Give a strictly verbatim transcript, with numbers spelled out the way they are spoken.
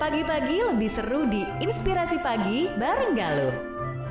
Pagi-pagi lebih seru di Inspirasi Pagi bareng Galuh.